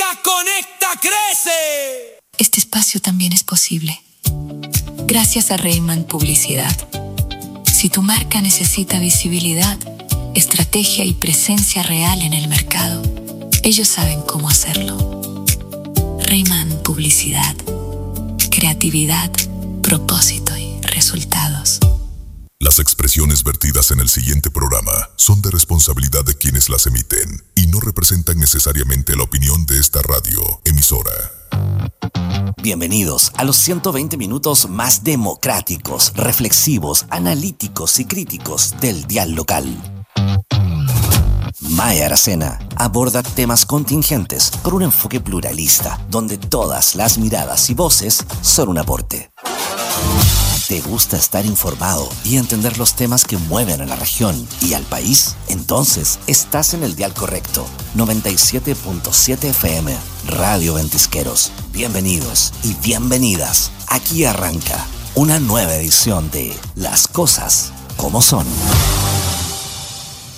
conecta, crece. Este espacio también es posible gracias a Rayman Publicidad. Si tu marca necesita visibilidad, estrategia y presencia real en el mercado, ellos saben cómo hacerlo. Rayman Publicidad. Creatividad, propósito y resultados. Las expresiones vertidas en el siguiente programa son de responsabilidad de quienes las emiten y no representan necesariamente la opinión de esta radio emisora. Bienvenidos a los 120 minutos más democráticos, reflexivos, analíticos y críticos del dial local. Maya Aracena aborda temas contingentes con un enfoque pluralista, donde todas las miradas y voces son un aporte. ¿Te gusta estar informado y entender los temas que mueven a la región y al país? Entonces, estás en el dial correcto. 97.7 FM, Radio Ventisqueros. Bienvenidos y bienvenidas. Aquí arranca una nueva edición de Las Cosas Como Son.